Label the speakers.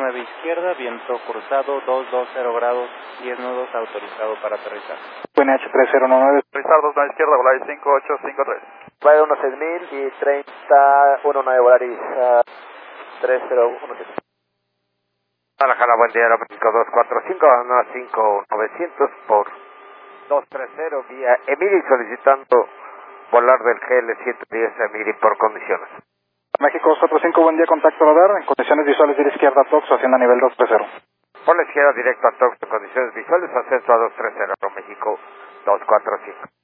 Speaker 1: 9 izquierda, viento cruzado, 220 grados, 10 nudos, autorizado para aterrizar.
Speaker 2: QNH 3019.
Speaker 3: Aterrizar 29 izquierda, Volaris 5853.
Speaker 4: Vaya 16.000 y 3019 Volaris 3017.
Speaker 5: Guadalajara, buen día, Aeroméxico 245, 5900 por 230 vía Emiri, solicitando volar del GL110 Emiri por condiciones.
Speaker 2: México 245, buen día, contacto radar, en condiciones visuales de la izquierda, TOX, haciendo a nivel 230.
Speaker 5: Por la izquierda, directo a TOX, en condiciones visuales, ascenso a 230, México 245.